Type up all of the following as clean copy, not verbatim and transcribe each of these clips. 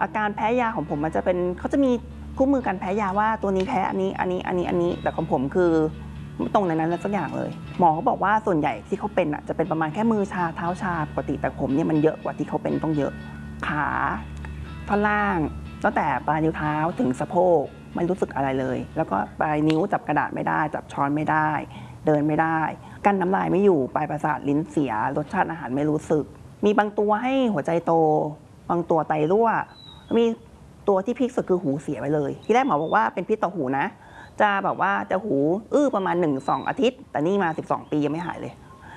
อาการแพ้ยาของผมมันจะเป็นเขาจะมีคู่มือการแพ้ยาว่าตัวนี้แพ้อันนี้แต่ของผมคือตรงนั้นสักอย่างเลยหมอเขาบอกว่าส่วนใหญ่ที่เขาเป็นจะเป็นประมาณแค่มือชาเท้าชาปกติแต่ผมเนี่ยมันเยอะกว่าที่เขาเป็นต้องเยอะขาท่อนล่างตั้งแต่ปลายนิ้วเท้าถึงสะโพกไม่รู้สึกอะไรเลยแล้วก็ปลายนิ้วจับกระดาษไม่ได้จับช้อนไม่ได้เดินไม่ได้กั้นน้ำลายไม่อยู่ปลายประสาทลิ้นเสียรสชาติอาหารไม่รู้สึกมีบางตัวให้หัวใจโตบางตัวไตรั่วมีตัวที่พีคสุดคือหูเสียไปเลยที่แรกหมอบอกว่าเป็นพิษต่อหูนะจะแบบว่าจะหูประมาณ 1-2 อาทิตย์แต่นี่มา12 ปียังไม่หายเลย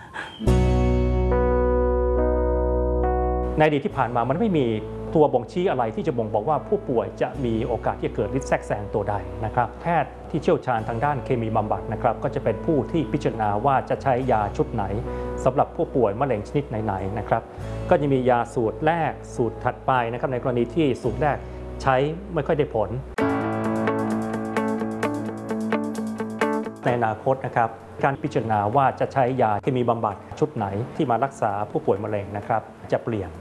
ในอดีตที่ผ่านมามันไม่มีตัวบ่งชี้อะไรที่จะบ่งบอกว่าผู้ป่วยจะมีโอกาสที่จะเกิดฤทธิ์แทรกแซงตัวใดนะครับแพทย์ที่เชี่ยวชาญทางด้านเคมีบำบัดนะครับก็จะเป็นผู้ที่พิจารณาว่าจะใช้ยาชุดไหนสำหรับผู้ป่วยมะเร็งชนิดไหนๆนะครับก็จะมียาสูตรแรกสูตรถัดไปนะครับในกรณีที่สูตรแรกใช้ไม่ค่อยได้ผลในอนาคตนะครับการพิจารณาว่าจะใช้ยาเคมีบำบัดชุดไหนที่มารักษาผู้ป่วยมะเร็งนะครับจะเปลี่ยน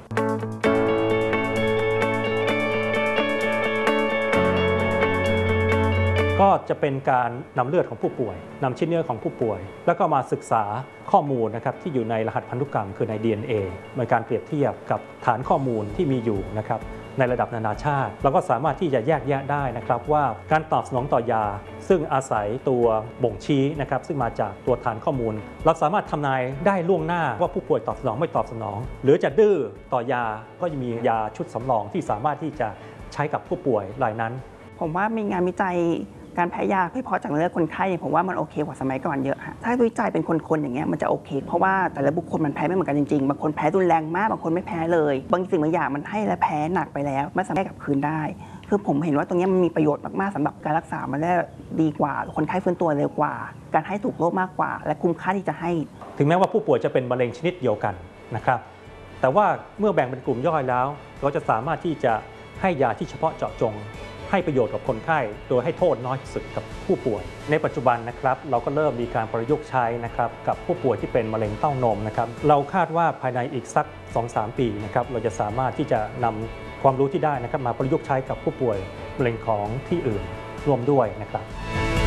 ก็จะเป็นการนำเลือดของผู้ป่วยนำชิ้นเนื้อของผู้ป่วยแล้วก็มาศึกษาข้อมูลนะครับที่อยู่ในรหัสพันธุกรรมคือใน DNA ในการเปรียบเทียบกับฐานข้อมูลที่มีอยู่นะครับในระดับนานาชาติเราก็สามารถที่จะแยกแยะได้นะครับว่าการตอบสนองต่อยาซึ่งอาศัยตัวบ่งชี้นะครับซึ่งมาจากตัวฐานข้อมูลเราสามารถทำนายได้ล่วงหน้าว่าผู้ป่วยตอบสนองไม่ตอบสนองหรือจะดื้อต่อยาก็จะมียาชุดสำรองที่สามารถที่จะใช้กับผู้ป่วยรายนั้นผมว่ามีงานวิจัยการแพ้ยาเฉพาะจากเลือดคนไข้ผมว่ามันโอเคกว่าสมัยก่อนเยอะฮะถ้าวิจัยเป็นคนๆอย่างเงี้ยมันจะโอเคเพราะว่าแต่ละบุคคลมันแพ้ไม่เหมือนกันจริงๆบางคนแพ้รุนแรงมากบางคนไม่แพ้เลยบางสิ่งบางอย่างมันให้และแพ้หนักไปแล้วไม่สามารถกลับคืนได้คือผมเห็นว่าตรงนี้มันมีประโยชน์มากๆสำหรับการรักษามันได้ดีกว่าคนไข้ฟื้นตัวเร็วกว่าการให้ถูกโรคมากกว่าและคุ้มค่าที่จะให้ถึงแม้ว่าผู้ป่วยจะเป็นมะเร็งชนิดเดียวกันนะครับแต่ว่าเมื่อแบ่งเป็นกลุ่มย่อยแล้วเราจะสามารถที่จะให้ยาที่เฉพาะเจาะจงให้ประโยชน์กับคนไข้โดยให้โทษน้อยที่สุดกับผู้ป่วยในปัจจุบันนะครับเราก็เริ่มมีการประยุกต์ใช้นะครับกับผู้ป่วยที่เป็นมะเร็งเต้านมนะครับเราคาดว่าภายในอีกสัก 2-3 ปีนะครับเราจะสามารถที่จะนำความรู้ที่ได้นะครับมาประยุกต์ใช้กับผู้ป่วยมะเร็งของที่อื่นร่วมด้วยนะครับ